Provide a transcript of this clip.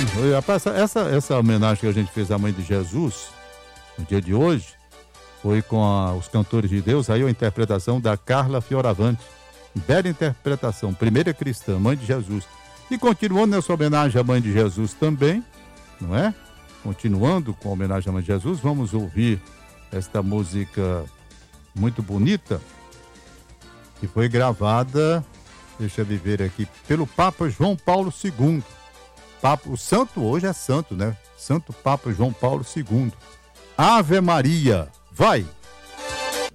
Rapaz, essa homenagem que a gente fez à Mãe de Jesus, no dia de hoje, foi com os Cantores de Deus, aí a interpretação da Carla Fioravante. Bela interpretação, primeira cristã, Mãe de Jesus. E continuando nessa homenagem à Mãe de Jesus também, não é? Continuando com a homenagem à Mãe de Jesus, vamos ouvir esta música muito bonita, que foi gravada, deixa eu ver aqui, pelo Papa João Paulo II. O santo hoje é santo, né? Santo Papa João Paulo II. Ave Maria, vai!